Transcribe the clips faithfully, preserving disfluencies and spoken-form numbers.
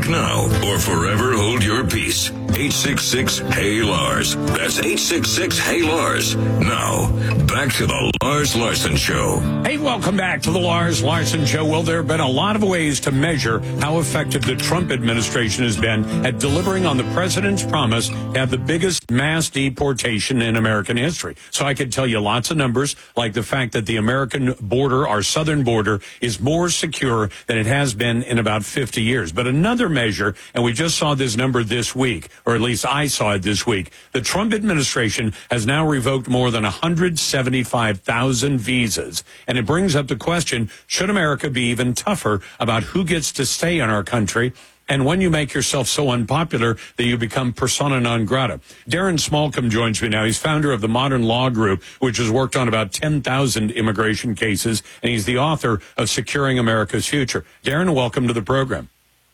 Act now or forever hold your peace. eight six six, H E Y, Lars. That's eight six six, H E Y, Lars. Now, back to the Lars Larson Show. Hey, welcome back to the Lars Larson Show. Well, there have been a lot of ways to measure how effective the Trump administration has been at delivering on the president's promise to have the biggest mass deportation in American history. So I could tell you lots of numbers, like the fact that the American border, our southern border, is more secure than it has been in about fifty years. But another measure, and we just saw this number this week, or at least I saw it this week, the Trump administration has now revoked more than one hundred seventy-five thousand visas. And it brings up the question, should America be even tougher about who gets to stay in our country? And when you make yourself so unpopular that you become persona non grata. Darren Smallcombe joins me now. He's founder of the Modern Law Group, which has worked on about ten thousand immigration cases, and he's the author of Securing America's Future. Darren, welcome to the program.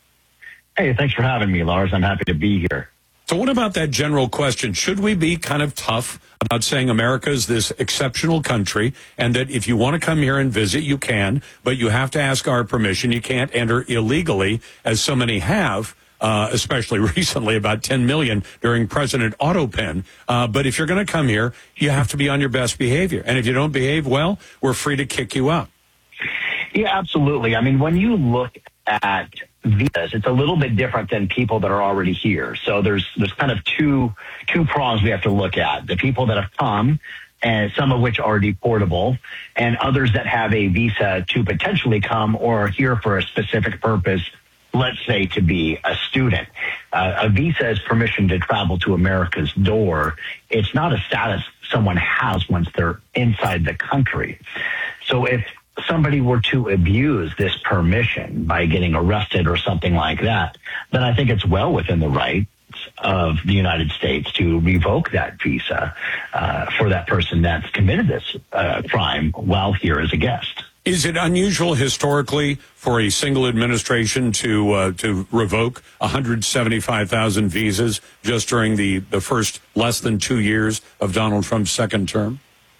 Hey, thanks for having me, Lars. I'm happy to be here. So what about that general question? Should we be kind of tough about saying America is this exceptional country and that if you want to come here and visit, you can, but you have to ask our permission. You can't enter illegally, as so many have, uh, especially recently, about ten million during President Autopen. Uh, but if you're going to come here, you have to be on your best behavior. And if you don't behave well, we're free to kick you out. Yeah, absolutely. I mean, when you look at visas, it's a little bit different than people that are already here. So there's there's kind of two two prongs we have to look at. The people that have come, and some of which are deportable, and others that have a visa to potentially come or are here for a specific purpose, let's say to be a student. Uh, a visa is permission to travel to America's door. It's not a status someone has once they're inside the country. So if somebody were to abuse this permission by getting arrested or something like that, then I think it's well within the rights of the United States to revoke that visa uh, for that person that's committed this uh, crime while here as a guest. Is it unusual historically for a single administration to uh, to revoke one hundred seventy-five thousand visas just during the, the first less than two years of Donald Trump's second term?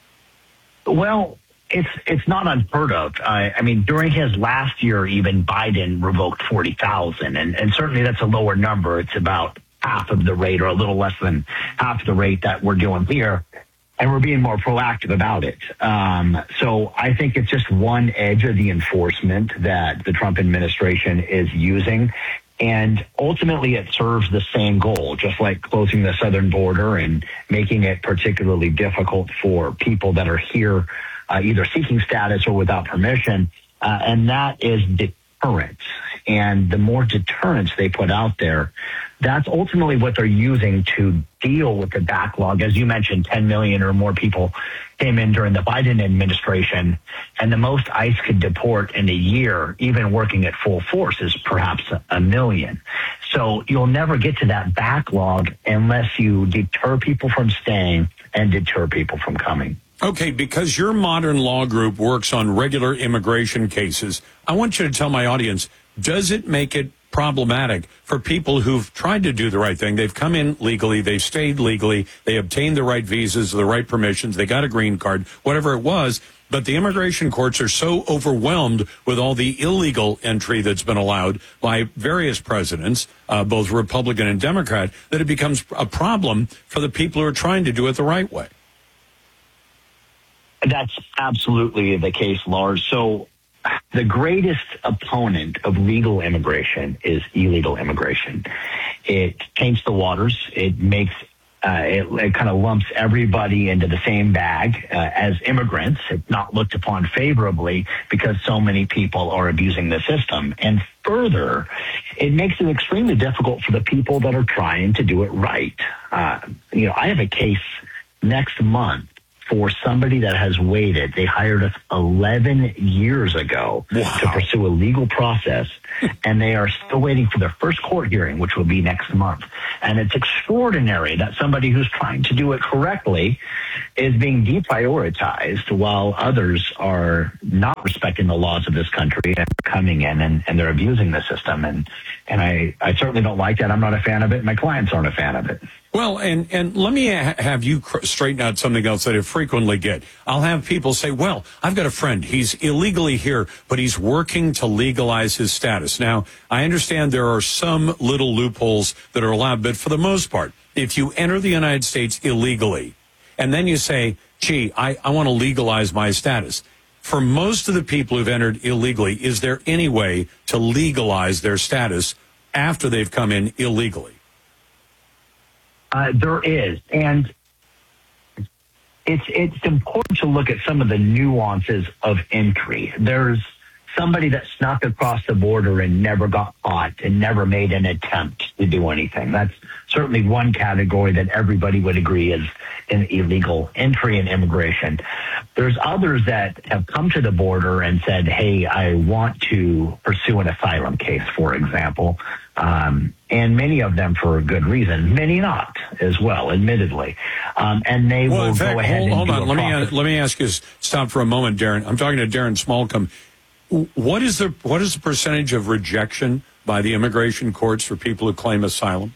Well, It's it's not unheard of. I, I mean, during his last year, even Biden revoked forty thousand, and, and certainly that's a lower number. It's about half of the rate or a little less than half the rate that we're doing here, and we're being more proactive about it. Um, so I think it's just one edge of the enforcement that the Trump administration is using. And ultimately, it serves the same goal, just like closing the southern border and making it particularly difficult for people that are here Uh, either seeking status or without permission, uh, and that is deterrence. And the more deterrence they put out there, that's ultimately what they're using to deal with the backlog. As you mentioned, ten million or more people came in during the Biden administration, and the most ICE could deport in a year, even working at full force, is perhaps a million. So you'll never get to that backlog unless you deter people from staying and deter people from coming. Okay, because your Modern Law Group works on regular immigration cases, I want you to tell my audience, does it make it problematic for people who've tried to do the right thing? They've come in legally, they've stayed legally, they obtained the right visas, the right permissions, they got a green card, whatever it was, but the immigration courts are so overwhelmed with all the illegal entry that's been allowed by various presidents, uh, both Republican and Democrat, that it becomes a problem for the people who are trying to do it the right way. That's absolutely the case, Lars. So the greatest opponent of legal immigration is illegal immigration. It taints the waters. It makes uh, it, it kind of lumps everybody into the same bag uh, as immigrants. It's not looked upon favorably because so many people are abusing the system. And further, it makes it extremely difficult for the people that are trying to do it right. Uh, you know, I have a case next month for somebody that has waited. They hired us eleven years ago wow. to pursue a legal process, and they are still waiting for their first court hearing, which will be next month. And it's extraordinary that somebody who's trying to do it correctly is being deprioritized while others are not respecting the laws of this country and coming in and, and they're abusing the system. And And I, I certainly don't like that. I'm not a fan of it. My clients aren't a fan of it. Well, and, and let me ha- have you cr- straighten out something else that I frequently get. I'll have people say, well, I've got a friend. He's illegally here, but he's working to legalize his status. Now, I understand there are some little loopholes that are allowed, but for the most part, if you enter the United States illegally, and then you say, gee, I, I want to legalize my status. For most of the people who've entered illegally, is there any way to legalize their status after they've come in illegally? Uh, there is. And it's it's important to look at some of the nuances of entry. There's somebody that snuck across the border and never got caught and never made an attempt to do anything. That's certainly one category that everybody would agree is an illegal entry in immigration. There's others that have come to the border and said, hey, I want to pursue an asylum case, for example. Um, and many of them for a good reason, many not as well, admittedly. Um, and they well, will in fact, go ahead hold, and hold do on. a Let me, process. uh, let me ask you, stop for a moment, Darren. I'm talking to Darren Smallcombe. What is the what is the percentage of rejection by the immigration courts for people who claim asylum?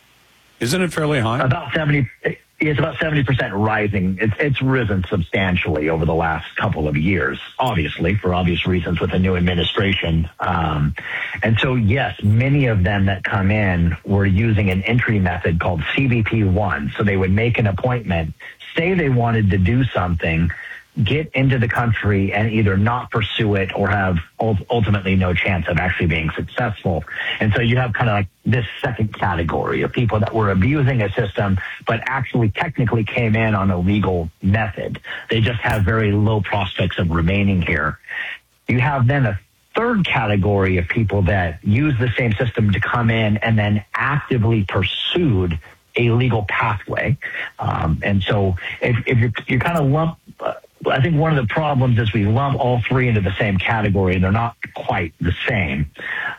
Isn't it fairly high? About seventy. It's about seventy percent rising. It's it's risen substantially over the last couple of years, obviously for obvious reasons with the new administration. Um, and so, yes, many of them that come in were using an entry method called C B P one. So they would make an appointment, say they wanted to do something, get into the country and either not pursue it or have ultimately no chance of actually being successful. And so you have kind of like this second category of people that were abusing a system, but actually technically came in on a legal method. They just have very low prospects of remaining here. You have then a third category of people that use the same system to come in and then actively pursued a legal pathway. Um, and so if, if you're, you kind of lump, uh, I think one of the problems is we lump all three into the same category, and they're not quite the same.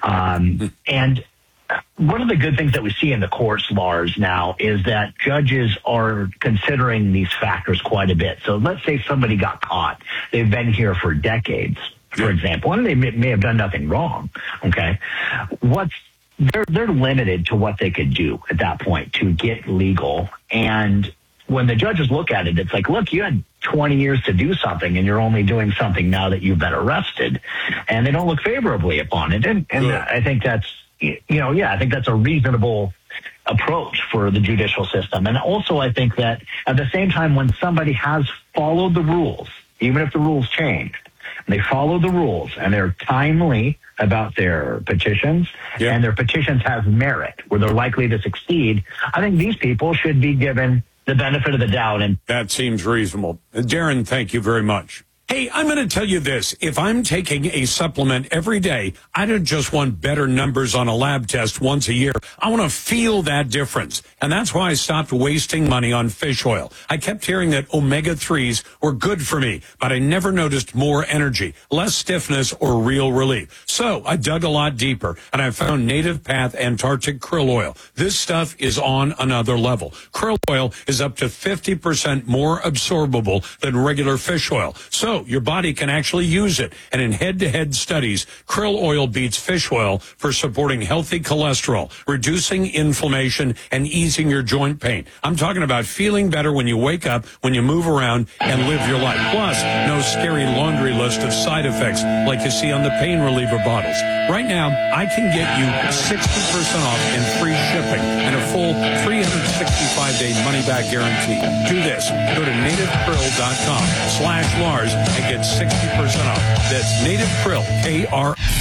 Um, and one of the good things that we see in the courts, Lars, now is that judges are considering these factors quite a bit. So let's say somebody got caught. They've been here for decades, for example, and they may, may have done nothing wrong. Okay. What's they're, they're limited to what they could do at that point to get legal. And when the judges look at it, it's like, look, you had twenty years to do something and you're only doing something now that you've been arrested, and they don't look favorably upon it. And, and I think that's, you know, yeah, I think that's a reasonable approach for the judicial system. And also I think that at the same time, when somebody has followed the rules, even if the rules changed, they follow the rules and they're timely about their petitions, yeah. and their petitions have merit where they're likely to succeed, I think these people should be given the benefit of the doubt. And that seems reasonable. Darren, thank you very much. Hey, I'm going to tell you this. If I'm taking a supplement every day, I don't just want better numbers on a lab test once a year. I want to feel that difference. And that's why I stopped wasting money on fish oil. I kept hearing that omega threes were good for me, but I never noticed more energy, less stiffness, or real relief. So I dug a lot deeper, and I found Native Path Antarctic Krill Oil. This stuff is on another level. Krill oil is up to fifty percent more absorbable than regular fish oil. So your body can actually use it. And in head-to-head studies, krill oil beats fish oil for supporting healthy cholesterol, reducing inflammation, and easing your joint pain. I'm talking about feeling better when you wake up, when you move around, and live your life. Plus, no scary laundry list of side effects like you see on the pain reliever bottles. Right now, I can get you sixty percent off and free shipping and a full three hundred sixty-five day money-back guarantee. Do this. Go to native krill dot com slash Lars and get sixty percent off. That's Native Krill, K R